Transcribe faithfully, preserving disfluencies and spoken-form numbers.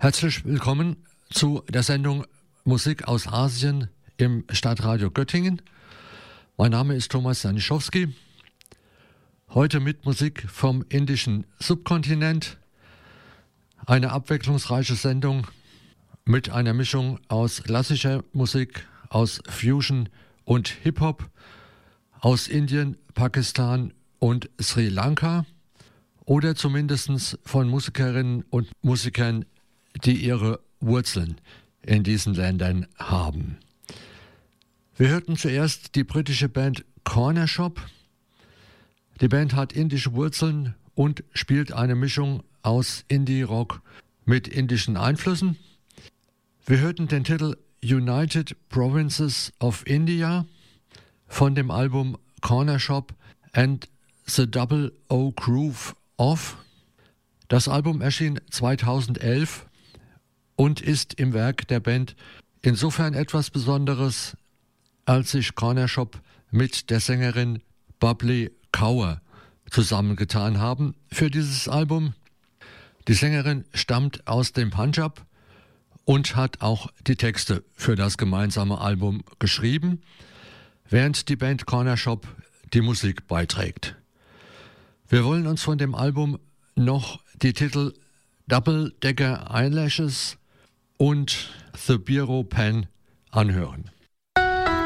Herzlich willkommen zu der Sendung Musik aus Asien im Stadtradio Göttingen. Mein Name ist Thomas Janischowski. Heute mit Musik vom indischen Subkontinent. Eine abwechslungsreiche Sendung mit einer Mischung aus klassischer Musik, aus Fusion und Hip-Hop, aus Indien, Pakistan und Sri Lanka oder zumindest von Musikerinnen und Musikern, die ihre Wurzeln in diesen Ländern haben. Wir hörten zuerst die britische Band Cornershop. Die Band hat indische Wurzeln und spielt eine Mischung aus Indie-Rock mit indischen Einflüssen. Wir hörten den Titel United Provinces of India von dem Album Cornershop and the Double O Groove of. Das Album erschien zweitausendelf und ist im Werk der Band insofern etwas Besonderes, als sich Cornershop mit der Sängerin Bubbly Kaur zusammengetan haben für dieses Album. Die Sängerin stammt aus dem Punjab und hat auch die Texte für das gemeinsame Album geschrieben, während die Band Cornershop die Musik beiträgt. Wir wollen uns von dem Album noch die Titel Double Decker Eyelashes und The Bureau Pen anhören.